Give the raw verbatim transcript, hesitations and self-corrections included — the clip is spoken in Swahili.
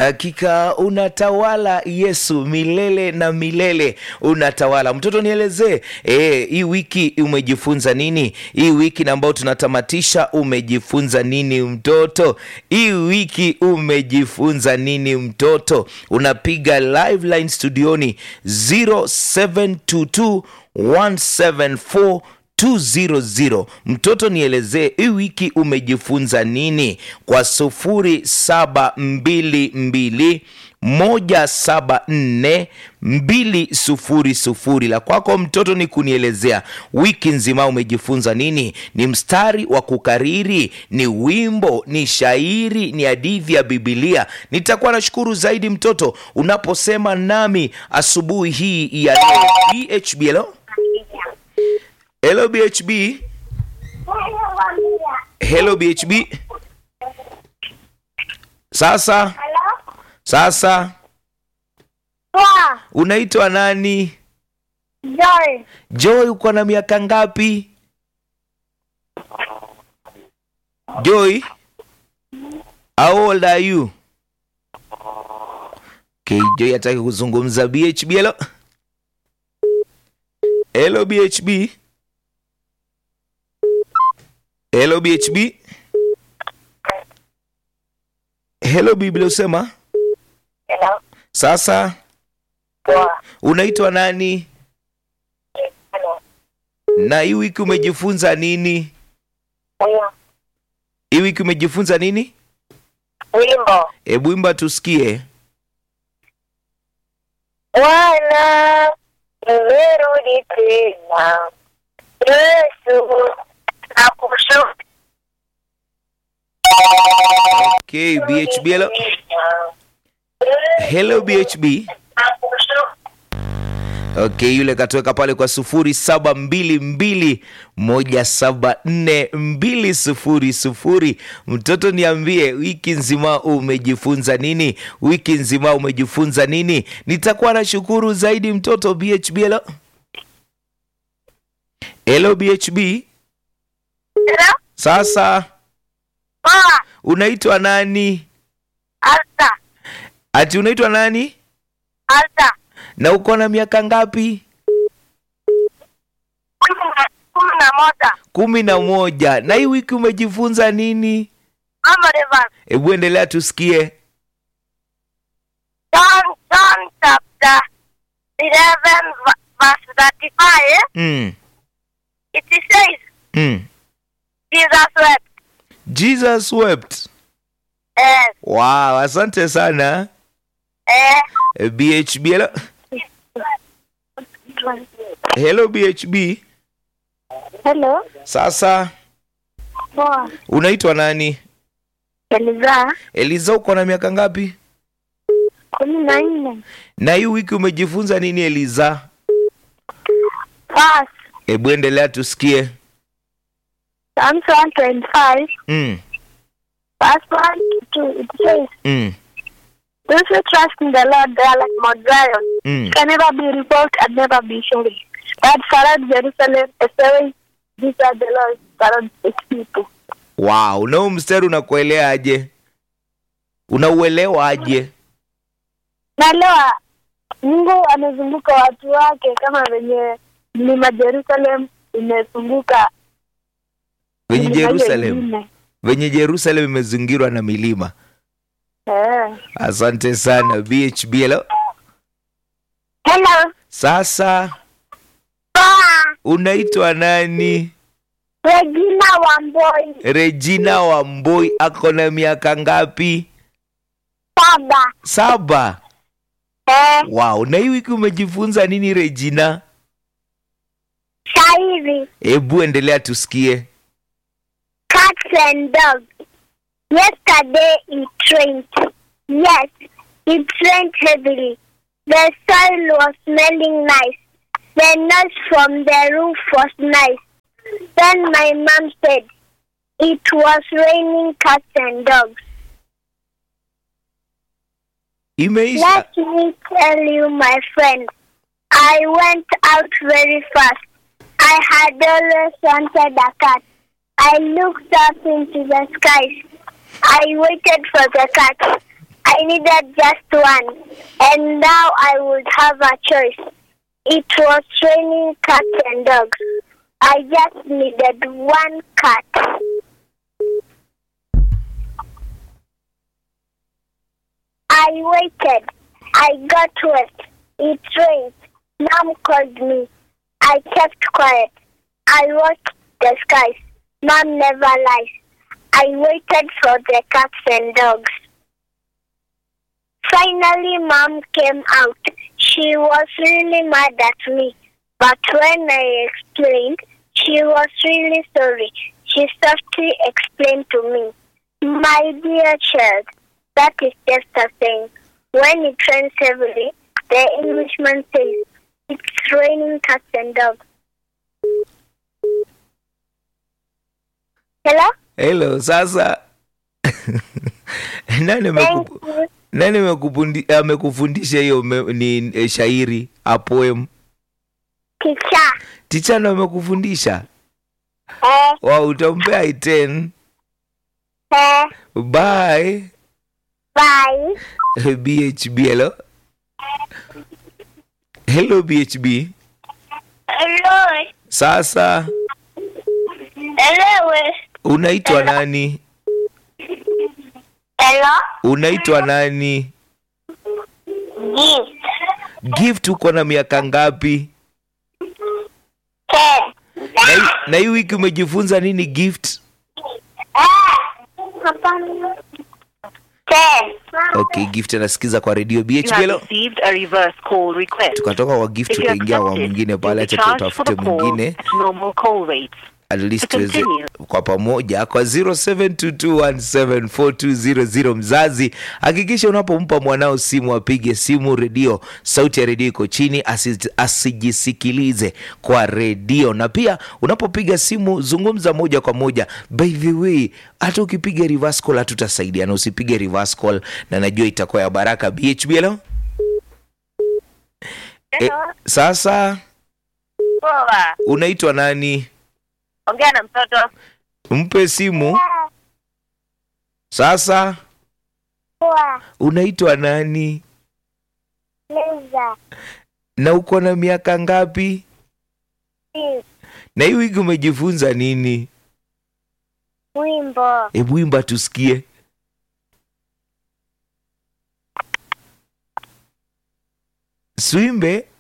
Hakika unatawala Yesu, milele na milele unatawala. Mtoto nielezee, eh hii wiki umejifunza nini? Hii wiki na ambao tunatamatisha umejifunza nini mtoto? Hii wiki umejifunza nini mtoto? Unapiga live line studioni zero seven two two one seven four two zero zero. Mtoto nielezee hii wiki umejifunza nini kwa sufuri saba mbili mbili moja saba nne mbili sufuri sufuri. La kwako mtoto ni kunielezea wiki nzima umejifunza nini. Ni mstari wa kukariri, ni wimbo, ni shairi, ni hadithi ya Biblia. Nitakuwa nashukuru zaidi mtoto unaposema nami asubuhi hii ya leo. B H B, hello? Hello B H B. Hello B H B. Sasa. Hello? Sasa. Wow. Unaitwa nani? Joy. Joy, uko na miaka ngapi? Joy? How old are you? Okay, Joy hataki kuzungumza. B H B, hello? Hello B H B. Hello B H B. Hello Biblia usema? Hello? Sasa. Wow. Unaitwa nani? Hello? Na hii wiki umejifunza nini? Wimbo. Hii wiki umejifunza nini? Wimbo. Hebu imba tusikie. Wana nimerudi tena. Yesu nakushukuru. Okay, B H B, hello? Hello B H B. Okay, yule katuweka pale kwa sufuri saba mbili mbili moja saba nne mbili sufuri sufuri. Mtoto niambie wiki nzima umejifunza nini? Wiki nzima umejifunza nini? Nitakuwa na shukuru zaidi mtoto. B H B, hello? Hello B H B. Hello? Sasa. Ah, Unaitwa nani? Alta. Ati unaitwa nani? Alta. Na uko na miaka ngapi? Kumi na moja. Kumi na moja. Na hii wiki umejifunza nini? Ama reverse. Hebu endelea tusikie. John, John chapter eleven verse thirty-five. Mm. It says, Mm. Jesus wept. Jesus wept. Yes. Wow, asante sana. Eh. B H B, hello? Hello B H B. Hello. Sasa. Poa. Unaitwa nani? Eliza. Eliza, uko na miaka ngapi? Kumi na nne. Na hii wiki umejifunza nini Eliza? Verse. Hebu endelea tusikie. Psalms one twenty-five. Mm. Verse one to two. It says, Mm. those who trust in the Lord, they are like Mount Zion. Mm. Can never be rebuilt and never be shaken. God followed Jerusalem, saying, these are the Lord, followed his people. Wow, na huu mstari unakuelea aje? Unauelewa aje? Naelewa Mungu amezunguka watu wake kama venye mlima Jerusalem imezunguka Venye milima Jerusalem. ingine. Venye Jerusalem imezingirwa na milima. Eh. Asante sana B H B, hello? Hello. Sasa. Poa. Unaitwa nani? Regina Wamboi. Regina Wamboi, ako na miaka ngapi? Saba. Saba. Eh. Wow, na hii wiki umejifunza nini Regina? Shairi. Hebu endelea tusikie. Cats and dogs. Yesterday it rained. Yes, it rained heavily. The soil was smelling nice. The noise from the roof was nice. Then my mom said, it was raining cats and dogs. Imeisha. Let me tell you, my friend, I went out very fast. I had always wanted a cat. I looked up into the skies. I waited for the cat. I needed just one, and now I would have a choice. It was raining cats and dogs. I just needed one cat. I waited. I got wet. It rained. Mom called me. I kept quiet. I watched the skies. Mom never lies. I waited for the cats and dogs. Finally, Mom came out. She was really mad at me. But when I explained, she was really sorry. She softly explained to me, "My dear child, that is just a saying. When it rains heavily, the Englishman says, it's raining cats and dogs." Hello? Hello, sasa. Nani ameku- Thank you. nani amekufundi- amekufundisha hiyo me- ni eh, shairi a poem? Teacher. Ticha ndo amekufundisha? Eh, Wow, utampea i ten. eh, Bye. bye. B H B, hello? Hello B H B. Hello. Sasa Hello. unaitwa nani? Hello. Unaitwa nani? Gift. Gift, uko na miaka ngapi? Ten. Na hii- na hii wiki umejifunza nini Gift? Ten. Okay, Gift anasikiza kwa radio B H You B, have hello? received a reverse call request. Tukatoka kwa Gift If you tukaingia accept wa it, mwingine you'll pale, be acha charged for tutafute the call mwingine at normal call rates. at least To tuweze continue. kwa pamoja kwa zero seven two two one seven four two zero zero. Mzazi, hakikisha unapompa mwanao simu apige simu redio, sauti ya redio iko chini, asi- asijisikilize kwa redio. Na pia unapopiga simu zungumza moja kwa moja. By the way, hata ukipiga reverse call hatutasaidia, na usipige reverse call, na najua itakuwa ya baraka. B H B, hello? E, sasa Poa. unaitwa nani? Ongea na mtoto. Mpe simu. Sasa Poa. unaitwa nani Liza. na uko na miaka ngapi? Six. Na hii wiki umejifunza nini? Wimbo. Hebu imba tusikie. Swimbe.